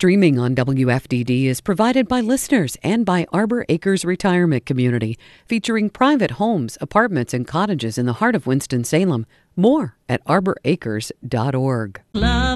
Streaming on WFDD is provided by listeners and by Arbor Acres Retirement Community, featuring private homes, apartments, and cottages in the heart of Winston-Salem. More at arboracres.org.